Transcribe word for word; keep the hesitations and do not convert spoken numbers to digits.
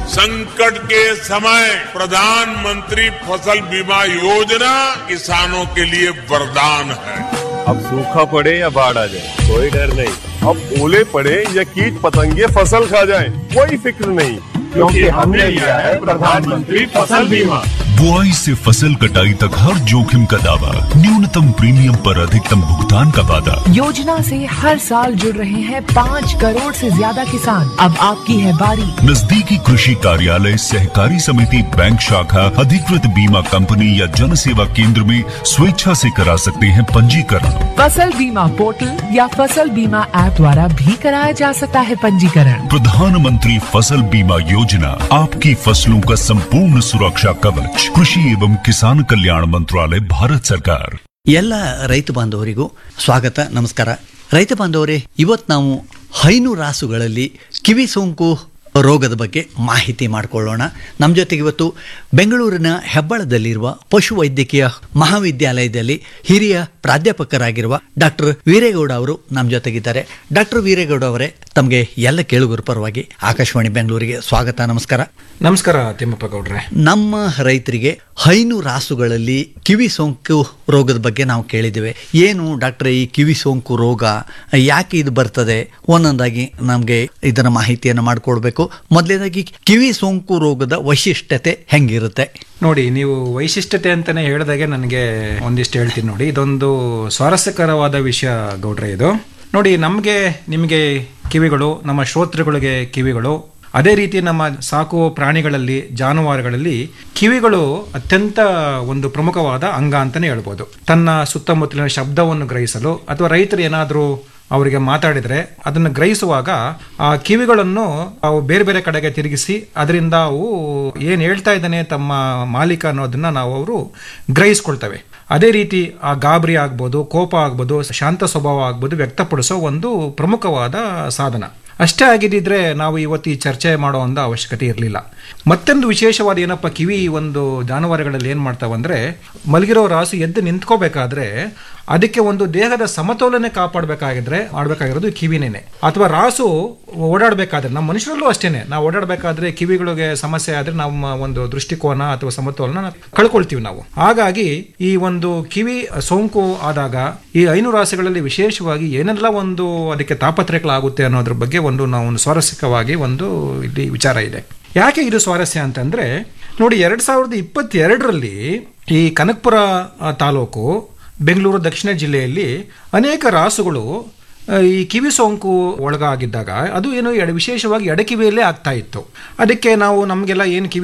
संकट के समय प्रधानमंत्री फसल बीमा योजना किसानों के लिए वरदान है। अब सूखा पड़े या बाढ़ आ जाए कोई डर नहीं, अब ओले पड़े या कीट पतंगे फसल खा जाए कोई फिक्र नहीं, क्योंकि हमने लिया है प्रधानमंत्री फसल बीमा। बुआई से फसल कटाई तक हर जोखिम का दावा, न्यूनतम प्रीमियम पर अधिकतम भुगतान का वादा। योजना से हर साल जुड़ रहे हैं पाँच करोड़ से ज्यादा किसान। अब आपकी है बारी। नजदीकी कृषि कार्यालय, सहकारी समिति, बैंक शाखा, अधिकृत बीमा कंपनी या जन सेवा केंद्र में स्वेच्छा से करा सकते हैं पंजीकरण। फसल बीमा पोर्टल या फसल बीमा ऐप द्वारा भी कराया जा सकता है पंजीकरण। प्रधानमंत्री फसल बीमा योजना, आपकी फसलों का संपूर्ण सुरक्षा कवच। कृषि एवं किसान कल्याण मंत्रालय, भारत सरकार। ಎಲ್ಲ ರೈತ ಬಾಂಧವರಿಗೂ ಸ್ವಾಗತ, ನಮಸ್ಕಾರ. ರೈತ ಬಾಂಧವರೇ, ಇವತ್ತು ನಾವು ಹೈನು ರಾಸುಗಳಲ್ಲಿ ಕಿವಿ ಸೋಂಕು ರೋಗದ ಬಗ್ಗೆ ಮಾಹಿತಿ ಮಾಡಿಕೊಳ್ಳೋಣ. ನಮ್ಮ ಜೊತೆಗೆ ಇವತ್ತು ಬೆಂಗಳೂರಿನ ಹೆಬ್ಬಾಳದಲ್ಲಿರುವ ಪಶು ವೈದ್ಯಕೀಯ ಮಹಾವಿದ್ಯಾಲಯದಲ್ಲಿ ಹಿರಿಯ ಪ್ರಾಧ್ಯಾಪಕರಾಗಿರುವ ಡಾಕ್ಟರ್ ವೀರೇಗೌಡ ಅವರು ನಮ್ಮ ಜೊತೆಗಿದ್ದಾರೆ. ಡಾಕ್ಟರ್ ವೀರೇಗೌಡ ಅವರೇ, ತಮಗೆ ಎಲ್ಲ ಕೇಳುಗರ ಪರವಾಗಿ ಆಕಾಶವಾಣಿ ಬೆಂಗಳೂರಿಗೆ ಸ್ವಾಗತ, ನಮಸ್ಕಾರ. ನಮಸ್ಕಾರ ತಿಮ್ಮಪ್ಪ ಗೌಡ್ರೆ. ನಮ್ಮ ರೈತರಿಗೆ ಹೈನು ರಾಸುಗಳಲ್ಲಿ ಕಿವಿ ಸೋಂಕು ರೋಗದ ಬಗ್ಗೆ ನಾವು ಕೇಳಿದ್ದೇವೆ. ಏನು ಡಾಕ್ಟ್ರೆ ಈ ಕಿವಿ ಸೋಂಕು ರೋಗ, ಯಾಕೆ ಇದು ಬರ್ತದೆ? ಒಂದೊಂದಾಗಿ ನಮಗೆ ಇದರ ಮಾಹಿತಿಯನ್ನು ಮಾಡಿಕೊಡ್ಬೇಕು. ಮೊದಲನೇದಾಗಿ ಕಿವಿ ಸೋಂಕು ರೋಗದ ವೈಶಿಷ್ಟ್ಯತೆ ಹೆಂಗಿರುತ್ತೆ? ನೋಡಿ, ನೀವು ವೈಶಿಷ್ಟ್ಯತೆ ಅಂತಾನೆ ಹೇಳಿದಾಗೆ ನನಗೆ ಒಂದಿಷ್ಟು ಹೇಳ್ತೀನಿ ನೋಡಿ. ಇದೊಂದು ಸ್ವಾರಸ್ಯಕರವಾದ ವಿಷಯ ಗೌಡ್ರೆ. ಇದು ನೋಡಿ, ನಮಗೆ ನಿಮಗೆ ಕಿವಿಗಳು, ನಮ್ಮ ಶ್ರೋತೃಗಳಿಗೆ ಕಿವಿಗಳು, ಅದೇ ರೀತಿ ನಮ್ಮ ಸಾಕುವ ಪ್ರಾಣಿಗಳಲ್ಲಿ, ಜಾನುವಾರುಗಳಲ್ಲಿ ಕಿವಿಗಳು ಅತ್ಯಂತ ಒಂದು ಪ್ರಮುಖವಾದ ಅಂಗ ಅಂತಾನೆ ಹೇಳ್ಬೋದು. ತನ್ನ ಸುತ್ತಮುತ್ತಲಿನ ಶಬ್ದವನ್ನು ಗ್ರಹಿಸಲು ಅಥವಾ ರೈತರು ಏನಾದರೂ ಅವರಿಗೆ ಮಾತಾಡಿದರೆ ಅದನ್ನು ಗ್ರಹಿಸುವಾಗ ಆ ಕಿವಿಗಳನ್ನು ಅವು ಬೇರೆ ಬೇರೆ ಕಡೆಗೆ ತಿರುಗಿಸಿ ಅದರಿಂದ ಅವು ಏನು ಹೇಳ್ತಾ ಇದ್ದಾನೆ ತಮ್ಮ ಮಾಲೀಕ ಅನ್ನೋದನ್ನ ನಾವು ಅವರು ಗ್ರಹಿಸ್ಕೊಳ್ತವೆ. ಅದೇ ರೀತಿ ಆ ಗಾಬರಿ ಆಗ್ಬೋದು, ಕೋಪ ಆಗ್ಬೋದು, ಶಾಂತ ಸ್ವಭಾವ ಆಗ್ಬೋದು ವ್ಯಕ್ತಪಡಿಸೋ ಒಂದು ಪ್ರಮುಖವಾದ ಸಾಧನ. ಅಷ್ಟೇ ಆಗಿದ್ದಿದ್ರೆ ನಾವು ಇವತ್ತು ಈ ಚರ್ಚೆ ಮಾಡೋ ಒಂದು ಅವಶ್ಯಕತೆ ಇರಲಿಲ್ಲ. ಮತ್ತೊಂದು ವಿಶೇಷವಾದ ಏನಪ್ಪ, ಕಿವಿ ಒಂದು ಜಾನುವಾರುಗಳಲ್ಲಿ ಏನು ಮಾಡ್ತಾವಂದ್ರೆ, ಮಲಗಿರೋ ರಾಸು ಎದ್ದು ನಿಂತ್ಕೋಬೇಕಾದ್ರೆ ಅದಕ್ಕೆ ಒಂದು ದೇಹದ ಸಮತೋಲನೆ ಕಾಪಾಡಬೇಕಾಗಿದ್ರೆ ಮಾಡಬೇಕಾಗಿರೋದು ಕಿವಿನೇನೆ. ಅಥವಾ ರಾಸು ಓಡಾಡಬೇಕಾದ್ರೆ, ನಮ್ಮ ಮನುಷ್ಯರಲ್ಲೂ ಅಷ್ಟೇನೆ, ನಾವು ಓಡಾಡಬೇಕಾದ್ರೆ ಕಿವಿಗಳಿಗೆ ಸಮಸ್ಯೆ ಆದರೆ ನಮ್ಮ ಒಂದು ದೃಷ್ಟಿಕೋನ ಅಥವಾ ಸಮತೋಲನ ಕಳ್ಕೊಳ್ತೀವಿ ನಾವು. ಹಾಗಾಗಿ ಈ ಒಂದು ಕಿವಿ ಸೋಂಕು ಆದಾಗ ಈ ಹೈನು ರಾಸುಗಳಲ್ಲಿ ವಿಶೇಷವಾಗಿ ಏನೆಲ್ಲ ಒಂದು ಅದಕ್ಕೆ ತಾಪತ್ರಯಗಳಾಗುತ್ತೆ ಅನ್ನೋದ್ರ ಬಗ್ಗೆ ಒಂದು ನಾವು ಒಂದು ಸ್ವಾರಸ್ಯಕವಾಗಿ ಒಂದು ಇಲ್ಲಿ ವಿಚಾರ ಇದೆ. ಯಾಕೆ ಇದು ಸ್ವಾರಸ್ಯ ಅಂತಂದ್ರೆ, ನೋಡಿ, ಎರಡ್ ಸಾವಿರದ ಇಪ್ಪತ್ತೆರಡರಲ್ಲಿ ಈ ಕನಕಪುರ ತಾಲೂಕು, ಬೆಂಗಳೂರು ದಕ್ಷಿಣ ಜಿಲ್ಲೆಯಲ್ಲಿ ಅನೇಕ ರಾಸುಗಳು ಈ ಕಿವಿ ಸೋಂಕು ಒಳಗಾಗಿದ್ದಾಗ ಅದು ಏನು ವಿಶೇಷವಾಗಿ ಎಡಕಿವಿಯಲ್ಲೇ ಆಗ್ತಾ ಇತ್ತು. ಅದಕ್ಕೆ ನಾವು ನಮಗೆಲ್ಲ ಏನು ಕಿವಿ